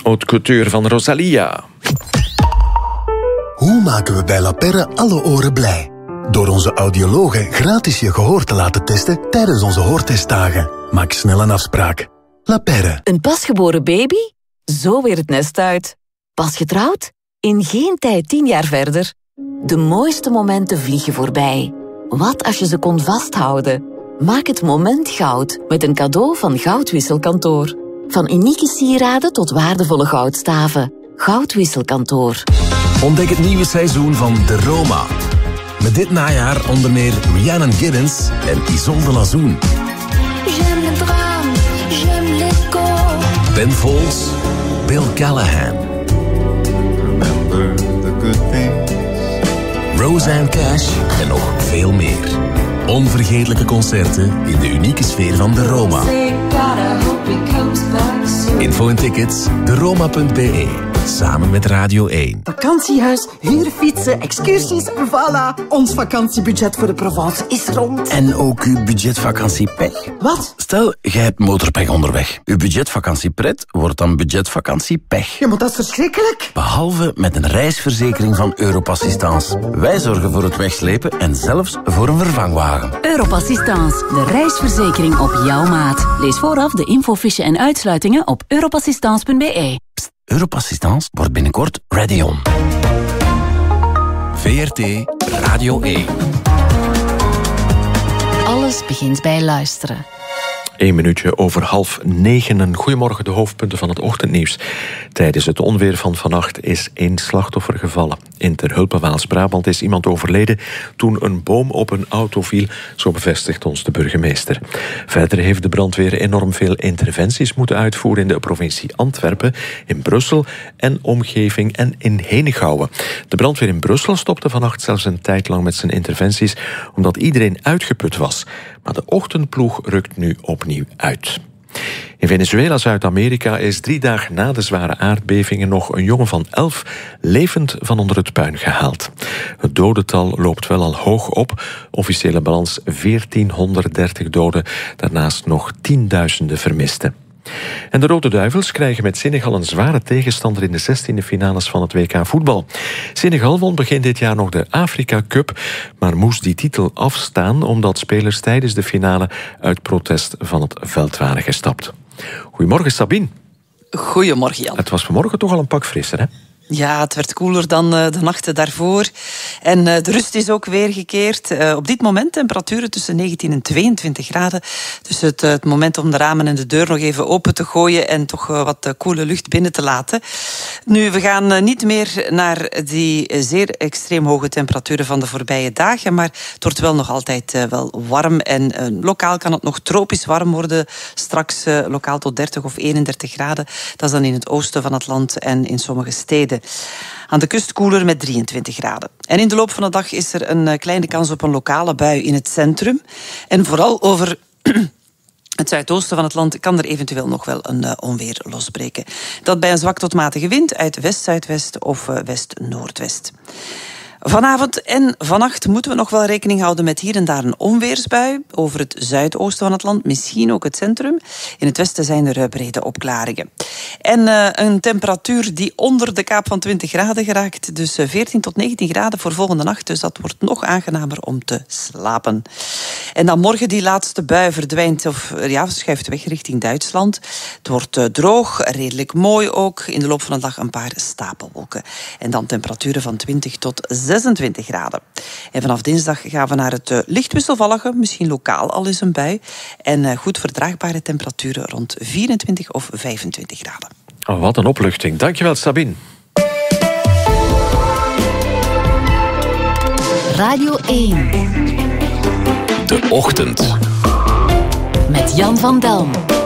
Haute couture van Rosalia. Hoe maken we bij La Perre alle oren blij? Door onze audiologen gratis je gehoor te laten testen tijdens onze hoortestdagen. Maak snel een afspraak. La Perre. Een pasgeboren baby? Zo weer het nest uit. Pas getrouwd? In geen tijd 10 jaar verder. De mooiste momenten vliegen voorbij. Wat als je ze kon vasthouden? Maak het moment goud met een cadeau van Goudwisselkantoor. Van unieke sieraden tot waardevolle goudstaven. Goudwisselkantoor. Ontdek het nieuwe seizoen van De Roma. Met dit najaar onder meer Rhiannon Giddens en Isolde Lazoen. J'aime le drame, j'aime l'écho. Ben Folds, Bill Callahan. Remember the good things. Roseanne Cash en nog veel meer. Onvergetelijke concerten in de unieke sfeer van De Roma. Info en tickets, deroma.be. Samen met Radio 1. Vakantiehuis, huurfietsen, excursies, voilà. Ons vakantiebudget voor de Provence is rond. En ook uw budgetvakantiepech. Wat? Stel, jij hebt motorpech onderweg. Uw budgetvakantiepret wordt dan budgetvakantiepech. Ja, maar dat is verschrikkelijk. Behalve met een reisverzekering van Europassistance. Wij zorgen voor het wegslepen en zelfs voor een vervangwagen. Europassistance, de reisverzekering op jouw maat. Lees vooraf de infofiche en uitsluitingen op europassistance.be. Europassistance wordt binnenkort ready on. VRT Radio 1. Alles begint bij luisteren. 1 minuutje over 8:30. Goedemorgen, de hoofdpunten van het ochtendnieuws. Tijdens het onweer van vannacht is 1 slachtoffer gevallen. In Terhulpe, Waals-Brabant, is iemand overleden toen een boom op een auto viel, zo bevestigt ons de burgemeester. Verder heeft de brandweer enorm veel interventies moeten uitvoeren in de provincie Antwerpen, in Brussel en omgeving en in Henegouwen. De brandweer in Brussel stopte vannacht zelfs een tijd lang met zijn interventies, omdat iedereen uitgeput was. Maar de ochtendploeg rukt nu opnieuw uit. In Venezuela, Zuid-Amerika, is 3 dagen na de zware aardbevingen nog een jongen van 11 levend van onder het puin gehaald. Het dodental loopt wel al hoog op. Officiële balans 1430 doden, daarnaast nog tienduizenden vermisten. En de Rode Duivels krijgen met Senegal een zware tegenstander in de 16e finales van het WK voetbal. Senegal won begin dit jaar nog de Afrika Cup, maar moest die titel afstaan omdat spelers tijdens de finale uit protest van het veld waren gestapt. Goedemorgen, Sabine. Goedemorgen, Jan. Het was vanmorgen toch al een pak frisser, hè? Ja, het werd koeler dan de nachten daarvoor. En de rust is ook weer gekeerd. Op dit moment temperaturen tussen 19 en 22 graden. Dus het moment om de ramen en de deur nog even open te gooien en toch wat koele lucht binnen te laten. Nu, we gaan niet meer naar die zeer extreem hoge temperaturen van de voorbije dagen, maar het wordt wel nog altijd wel warm. En lokaal kan het nog tropisch warm worden. Straks lokaal tot 30 of 31 graden. Dat is dan in het oosten van het land en in sommige steden. Aan de kust koeler met 23 graden. En in de loop van de dag is er een kleine kans op een lokale bui in het centrum. En vooral over het zuidoosten van het land kan er eventueel nog wel een onweer losbreken. Dat bij een zwak tot matige wind uit west-zuidwest of west-noordwest. Vanavond en vannacht moeten we nog wel rekening houden met hier en daar een onweersbui over het zuidoosten van het land, misschien ook het centrum. In het westen zijn er brede opklaringen. En een temperatuur die onder de kaap van 20 graden geraakt, dus 14 tot 19 graden voor volgende nacht, dus dat wordt nog aangenamer om te slapen. En dan morgen die laatste bui verdwijnt of schuift weg richting Duitsland. Het wordt droog, redelijk mooi ook. In de loop van de dag een paar stapelwolken. En dan temperaturen van 20 tot 26 graden. En vanaf dinsdag gaan we naar het licht wisselvallige, misschien lokaal al eens een bui. En goed verdraagbare temperaturen rond 24 of 25 graden. Oh, wat een opluchting. Dankjewel, Sabine. Radio 1. De Ochtend. Met Jan van Delm.